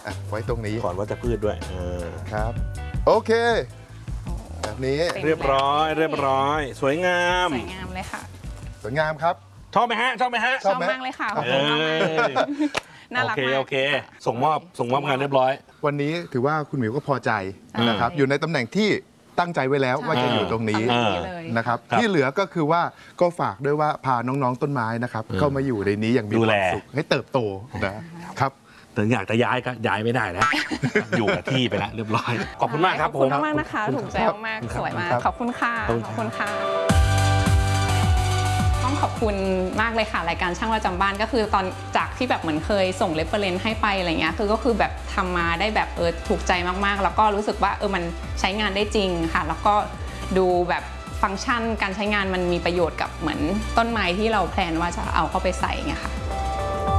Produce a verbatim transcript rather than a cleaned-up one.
ไว้ตรงนี้ก่อนว่าจะพืชด้วยครับโอเคแบบนี้เรียบร้อยเรียบร้อยสวยงามสวยงามเลยค่ะสวยงามครับชอบไหมฮะชอบไหมฮะชอบมากเลยค่ะขอบคุณมากน่ารักมากโอเคส่งมอบส่งมอบงานเรียบร้อยวันนี้ถือว่าคุณหมิวก็พอใจนะครับอยู่ในตำแหน่งที่ตั้งใจไว้แล้วว่าจะอยู่ตรงนี้นะครับที่เหลือก็คือว่าก็ฝากด้วยว่าพาน้องๆต้นไม้นะครับเข้ามาอยู่ในนี้อย่างมีความสุขให้เติบโตนะครับถึงอยากจะย้ายก็ย้ายไม่ได้แล้วอยู่กับที่ไปแล้วเรียบร้อยขอบคุณมากครับผมขอบคุณมากนะคะถูกใจมากสวยมากขอบคุณค่ะขอบคุณค่ะต้องขอบคุณมากเลยค่ะรายการช่างประจำบ้านก็คือตอนจากที่แบบเหมือนเคยส่งเรฟเฟอเรนซ์ให้ไปอะไรเงี้ยคือก็คือแบบทำมาได้แบบเออถูกใจมากๆแล้วก็รู้สึกว่าเออมันใช้งานได้จริงค่ะแล้วก็ดูแบบฟังก์ชันการใช้งานมันมีประโยชน์กับเหมือนต้นไม้ที่เราแพลนว่าจะเอาเข้าไปใส่ไงค่ะ